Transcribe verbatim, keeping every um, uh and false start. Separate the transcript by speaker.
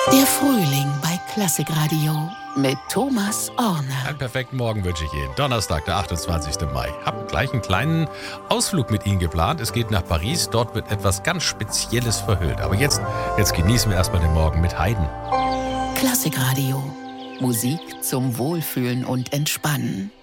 Speaker 1: Der Frühling bei Klassikradio mit Thomas Orner.
Speaker 2: Einen perfekten Morgen wünsche ich Ihnen. Donnerstag, der achtundzwanzigste Mai. Hab gleich einen kleinen Ausflug mit Ihnen geplant. Es geht nach Paris. Dort wird etwas ganz Spezielles verhüllt. Aber jetzt, jetzt genießen wir erstmal den Morgen mit Haydn.
Speaker 1: Klassikradio. Musik zum Wohlfühlen und Entspannen.